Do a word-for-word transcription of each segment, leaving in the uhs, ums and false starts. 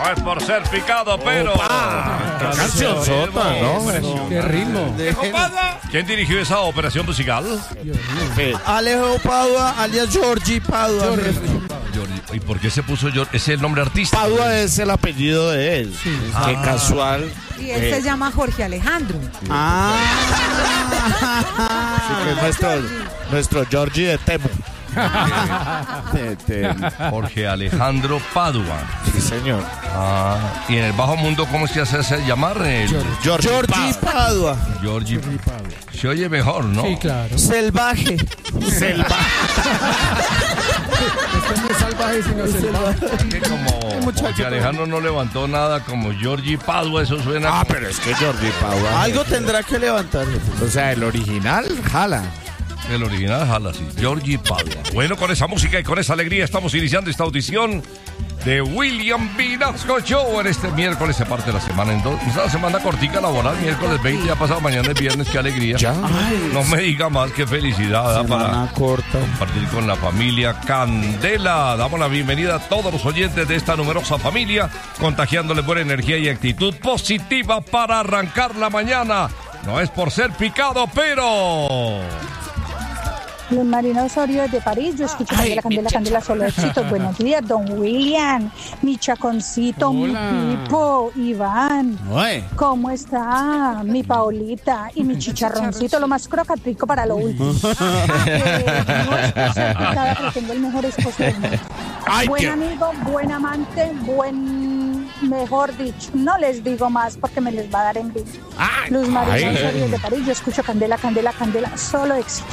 No es por ser picado, pero... Qué canción sota, ¿no? Qué ritmo. ¿Quién dirigió esa operación musical? Alejo Padua, alias Georgie Padua. ¿Y por qué se puso yo? ¿Ese es el nombre artístico? Padua es el apellido de él. Sí. Qué Ah. casual. Y él se llama Jorge Alejandro. Ah. Sí, que es nuestro, nuestro Georgie de Temu. Te- te- Jorge Alejandro Padua. Sí, señor. Ah, y en el bajo mundo, ¿cómo se hace ese llamar? El Georgie, Georgie Padua. Georgie Padua. Se oye mejor, ¿no? Sí, claro. Salvaje. Selva. Este no es salvaje, sino salvaje. Es que como Jorge Alejandro no levantó nada, como Georgie Padua, eso suena... Ah, como- pero es que Georgie Padua. Algo tendrá que levantar. O sea, el original, jala. El original jala así, Georgie Padua. Bueno, con esa música y con esa alegría estamos iniciando esta audición de William Vinasco Show en este miércoles. Se parte la semana en dos. Es una semana cortica laboral, miércoles veinte, ya pasado mañana es viernes, qué alegría. Ya. No me diga más, qué felicidad, ¿verdad? Para Semana corta. compartir con la familia Candela. Damos la bienvenida a todos los oyentes de esta numerosa familia, contagiándoles buena energía y actitud positiva para arrancar la mañana. No es por ser picado, pero... Luz Marina Osorio desde París, yo escucho Candela, Candela, Candela, solo éxitos. Buenos días, don William, mi chaconcito, Hola. mi Pipo, Iván. Oye. ¿Cómo está mi Paolita y mi chicharroncito, lo más crocatico para lo último? Eh, no es por ser picada, pero tengo el mejor esposo del mundo. Ay, Buen qué- amigo, buen amante, buen, mejor dicho, no les digo más porque me les va a dar envidia. Ay, Luz Marina ay. Osorio desde París, yo escucho Candela, Candela, Candela, solo éxito.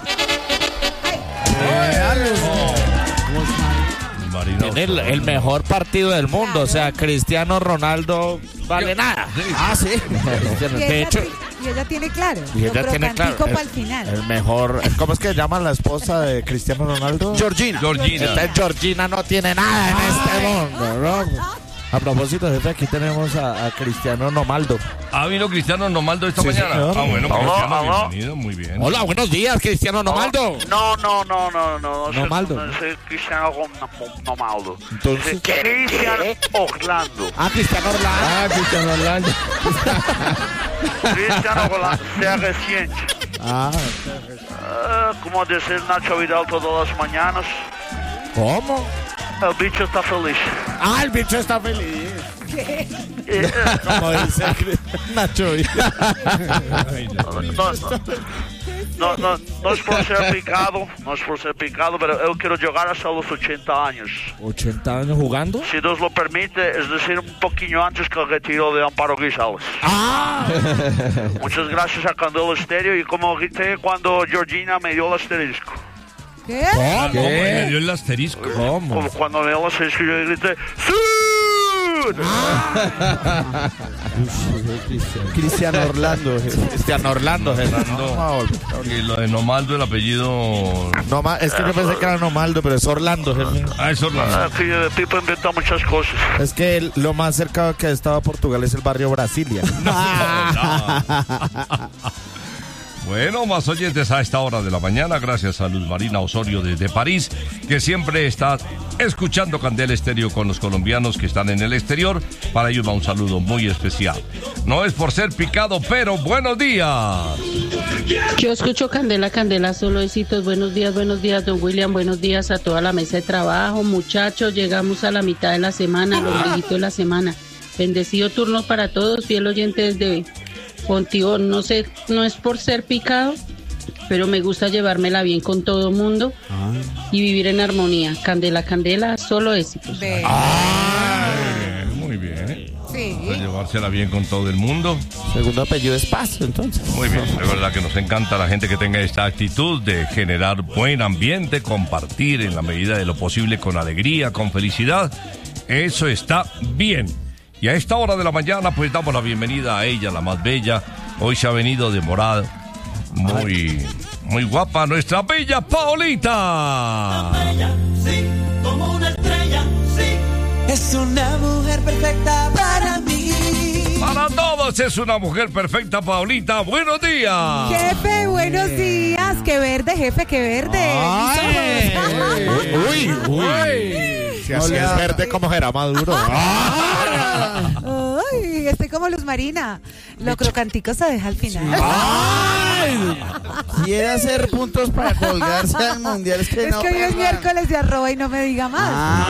Marina Tiene el, el mejor partido del mundo. O sea, Cristiano Ronaldo vale nada. Ah, sí. Y De ella, hecho, ti- y ella tiene claro. y Lo ella tiene claro. crocantico El, para el final. el mejor. ¿Cómo es que llama la esposa de Cristiano Ronaldo? Georgina. Georgina. Esta Georgina no tiene nada en este mundo, ¿no? A propósito, jefe, aquí tenemos a, a Cristiano Ronaldo. ¿Ha vino Cristiano Ronaldo esta Sí, mañana? señor. Ah, bueno, Aló, Cristiano, aló. bienvenido, muy bien. Hola, buenos días, Cristiano Ronaldo. No, no, no, no, no. No, Ronaldo. soy, no soy Cristiano Ron- Ronaldo. Entonces- Soy Cristiano Orlando. Ah, Cristiano Orlando. Ah, Cristiano Orlando. Cristiano Orlando, sea reciente. Ah, Ah, como dice Nacho Vidal todas las mañanas, ¿cómo? el bicho está feliz. Ah, el bicho está feliz. Eh, eh, Como dice Nacho. no, no, no, no, no es por ser picado, no es por ser picado, pero yo quiero llegar hasta los ochenta años. ¿ochenta años jugando? Si Dios lo permite, es decir, un poquillo antes que el retiro de Amparo Grisales. Ah, Muchas gracias a Candela Estéreo y como grité cuando Georgina me dio el asterisco. ¿Qué? Ah, ¿cómo? ¿Qué? Le dio el asterisco. ¿cómo? Como cuando me dio el asterisco yo grité ¡Sí! Cristiano Orlando. Cristiano Orlando, jefe. Orlando. Y lo de Nomaldo, el apellido... No, ma- es que yo pensé que era Ronaldo, pero es Orlando, jefe. Ah, es Orlando. Aquí eh, Pipo inventa muchas cosas. Es que el- lo más cerca que ha estado a Portugal es el barrio Brasilia. Bueno, más oyentes a esta hora de la mañana, gracias a Luz Marina Osorio desde París, que siempre está escuchando Candela Estéreo con los colombianos que están en el exterior. Para ellos va un saludo muy especial. No es por ser picado, pero buenos días. Yo escucho Candela, Candela, solo éxitos. Buenos días, buenos días, don William. Buenos días a toda la mesa de trabajo. Muchachos, llegamos a la mitad de la semana, los ombliguito de la semana. Bendecido turno para todos, fiel oyente desde Fontibón. No sé, no es por ser picado, pero me gusta llevármela bien con todo el mundo y vivir en armonía. Candela, Candela, solo éxitos. Ve. Eh, muy bien. Sí. Para llevársela bien con todo el mundo. Segundo apellido es Paz, entonces. Muy bien, de verdad que nos encanta la gente que tenga esta actitud de generar buen ambiente, compartir en la medida de lo posible con alegría, con felicidad. Eso está bien. Y a esta hora de la mañana pues damos la bienvenida a ella, la más bella. Hoy se ha venido de morado, muy, muy guapa, nuestra bella Paolita. Sí, como una estrella, sí. Es una mujer perfecta para mí. Para todos es una mujer perfecta, Paolita. Buenos días. Jefe, buenos días. Qué verde, jefe, qué verde. Ay. Mis ojos. Uy, uy. Si así es verde, ¿cómo será maduro? Ah. Ay, estoy como Luz Marina. Lo crocantico se deja al final. ¡Ay! Quiere hacer puntos para colgarse al mundial. Es que, Es no, que hoy es hermano. miércoles de arroba y no me diga más.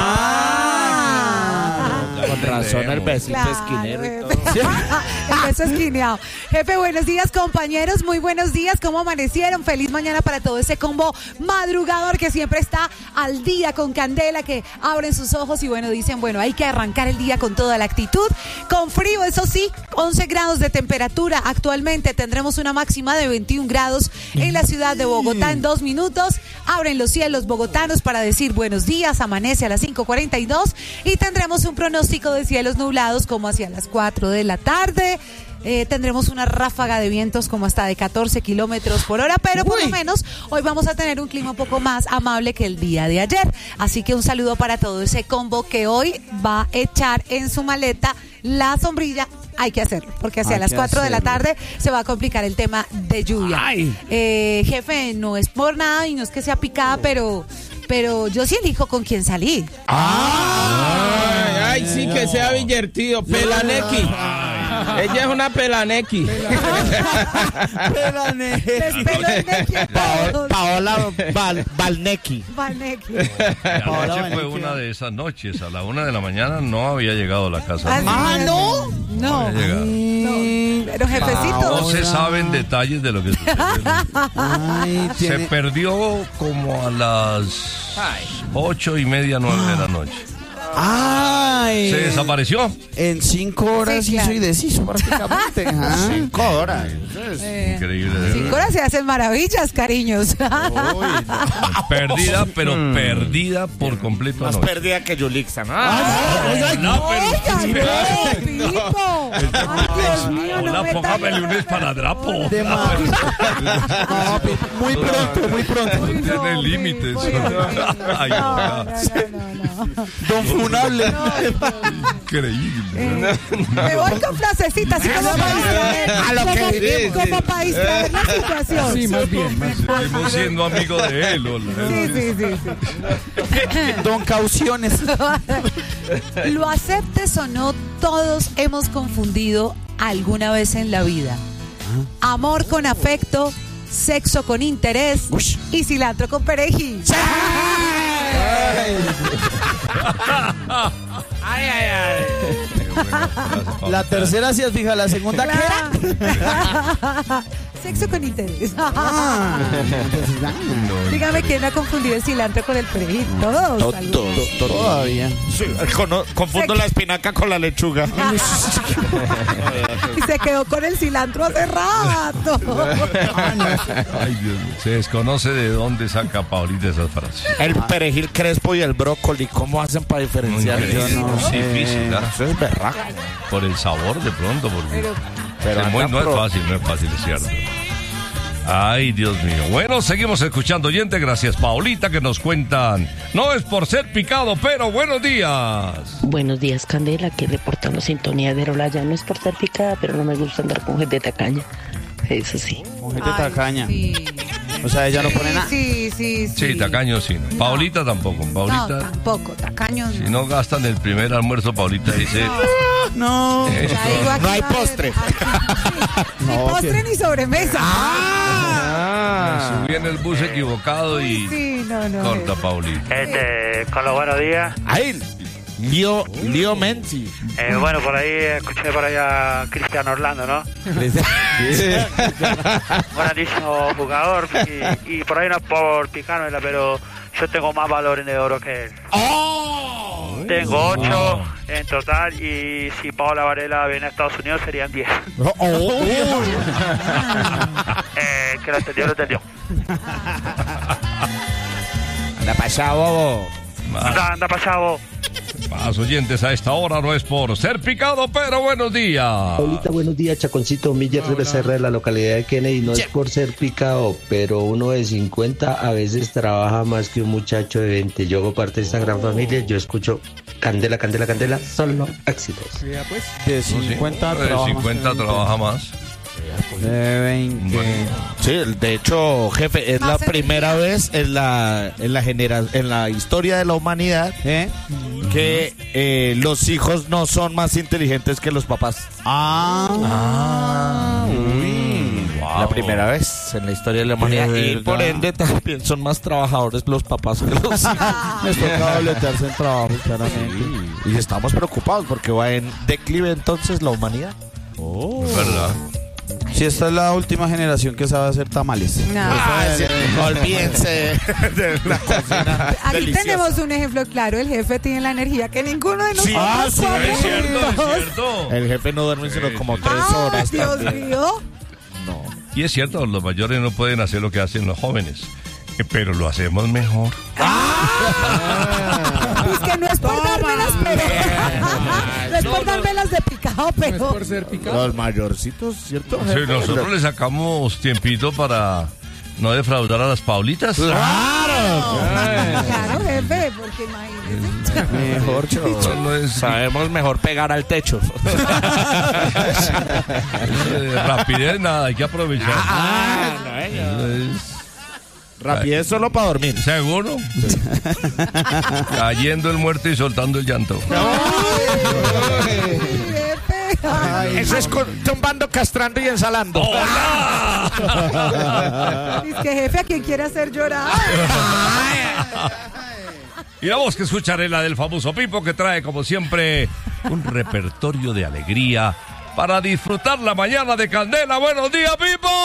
Ah. Con razón el besito Claro, esquinero y jefe. todo. El beso esquineado. Jefe, buenos días, compañeros. Muy buenos días. ¿Cómo amanecieron? Feliz mañana para todo ese combo madrugador que siempre está al día con candela, que abren sus ojos y bueno, dicen, bueno, hay que arrancar el día con toda la actitud. Con frío, eso sí, once grados de temperatura. Actualmente tendremos una máxima de veintiún grados en la ciudad de Bogotá. En dos minutos abren los cielos bogotanos para decir buenos días. Amanece a las cinco cuarenta y dos y tendremos un pronóstico de cielos nublados como hacia las cuatro de la tarde. Eh, tendremos una ráfaga de vientos como hasta de catorce kilómetros por hora, pero por Uy. lo menos hoy vamos a tener un clima un poco más amable que el día de ayer. Así que un saludo para todo ese combo que hoy va a echar en su maleta la sombrilla. Hay que hacerlo, porque hacia Hay las que cuatro de la hacerlo. tarde se va a complicar el tema de lluvia. Ay. Eh, jefe, no es por nada y no es que sea picada, pero, pero yo sí elijo con quién salir. Ay, ay, sí, que sea divertido. Pelanequi. Ella es una pelanequi. Pélane. Les pelo el nequi a todos. Paola Val, Valnecki. Vanequi. Anoche fue una de esas noches. A la una de la mañana no había llegado a la casa. Ah, Ah, ¿no? No, había llegado. no, pero jefecito. No se saben detalles de lo que sucedió. Ay, Se tiene... perdió como a las ocho y media, nueve de la noche. Ay. Se desapareció. En cinco horas Sí, claro. hizo y deshizo prácticamente. Ajá. Cinco horas. Eh, Increíble. de Cinco verdad. horas se hacen maravillas, cariños. Perdida, pero perdida por completo Más anoche. perdida que Yulixa, ¿no? No, pero- Oiga, no, Pipo. Ay, Dios mío, no Hola, me póngame traigan un esparadrapo. De más. No, pi- muy pronto, muy pronto. No tiene No, límites. Pipo, Dios mío. Ay, No, no, no, no, no. Don Funable. increíble. Me voy con frasecitas, así como país. A lo que como, vivimos. como país, para ver la situación. Sí, más bien. Más bien. Seguimos siendo amigos de él. Hola. Sí, sí, sí, sí. Don Cauciones. Lo aceptes o no, todos hemos confundido alguna vez en la vida. Amor con afecto, sexo con interés Ush. y cilantro con perejil. Ay, ay, ay. La tercera sí es fija, la segunda ¿qué era? Claro. Sexo con interés. Ah, entonces, ah, Dígame quién ha confundido el cilantro con el perejil. Todos. algunos. todavía. Sí, cono- confundo la espinaca con la lechuga. Y se quedó con el cilantro hace rato. Ay, Dios mío. Se desconoce de dónde saca Paulita esas frases. El perejil crespo y el brócoli, ¿cómo hacen para diferenciar? Increíble. Yo no Es sé. difícil, ¿ah? Eso es berraco. Por el sabor de pronto. Porque Pero Pero es muy- anda no es pro- fácil, no es fácil, es cierto. Ay, Dios mío. Bueno, seguimos escuchando oyente. Gracias, Paulita, que nos cuentan. No es por ser picado, pero buenos días. Buenos días, Candela, que reportando sintonía de Rolaya. No es por ser picada, pero no me gusta andar con gente tacaña. Eso sí. Mujer de tacaña. Sí. O sea, ella no pone nada. Sí, sí, sí. Sí, tacaño sí. no. Paulita tampoco. No, Paulita, tampoco, tacaño si no. no gastan el primer almuerzo, Paulita dice. No. Esto. Ya digo, aquí No hay va a haber- postre. aquí- Ni No, postre ni sobremesa. Ah. Subí en el bus equivocado y Sí, no, no. corta Paulita. Este, con los buenos días. Ahí, Leo, Leo Menzi. Eh, bueno, por ahí escuché por ahí a Cristiano Orlando, ¿no? Grandísimo jugador. Y, y por ahí no es por picarme, pero yo tengo más valores de oro que él. Tengo ocho en total y si Paola Varela viene a Estados Unidos serían diez. Eh, que lo entendió, lo entendió. Anda pasado, bobo. Anda, anda pasado. Más oyentes a esta hora, no es por ser picado, pero buenos días. Paulita, buenos días, Chaconcito, Miller de Becerra de la localidad de Kennedy. No es por ser picado, pero uno de cincuenta a veces trabaja más que un muchacho de veinte. Yo hago parte de esta gran familia, yo escucho Candela, Candela, Candela, solo éxitos. De No, sí. cincuenta De trabaja más cincuenta que veinte. trabaja más. De veinte. Sí, de hecho, jefe, es Más la energía. primera vez en la en la genera, en la historia de la humanidad ¿Eh? que eh, los hijos no son más inteligentes que los papás. Ah. Uy, la primera vez en la historia de la humanidad De y por verdad. ende también son más trabajadores los papás que los hijos. Les toca dobletearse en trabajo, claramente. Y estamos preocupados porque va en declive entonces la humanidad. Es verdad. Si esta es la última generación que sabe hacer tamales. No. Ah, sí, olvídense de la cocina. Aquí deliciosa. tenemos un ejemplo claro. El jefe tiene la energía que ninguno de nosotros. Sí, ah, sí, cuatro Es cierto, es juntos. cierto. El jefe no duerme sino como tres Ah, horas. Dios también. mío. No. Y es cierto, los mayores no pueden hacer lo que hacen los jóvenes, eh, pero lo hacemos mejor. Es que no es por dármelas, pero. No es por dármelas de picado, pero. Los mayorcitos, ¿cierto? Sí, nosotros le sacamos tiempito para no defraudar a las Paulitas. Claro, jefe, porque imagínese. Mejor, No, no es- sabemos mejor pegar al techo. eh, rapidez, nada, hay que aprovechar. Es- Rapidez solo para dormir. ¿Seguro? Cayendo el muerto y soltando el llanto. Jefe. Ay, Eso es con- tumbando, castrando y ensalando. es que jefe, ¿a quién quiere hacer llorar? Y la voz que escucharé la del famoso Pipo, que trae como siempre un repertorio de alegría para disfrutar la mañana de Candela. ¡Buenos días, Pipo!